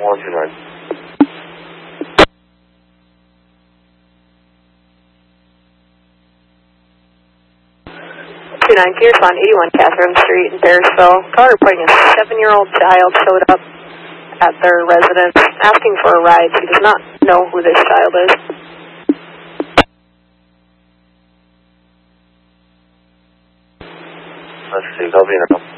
129. 29, can you respond 81 Catherine Street in Bearsville? Call reporting a 7-year-old child showed up at their residence asking for a ride. He does not know who this child is. Let's see, copy now.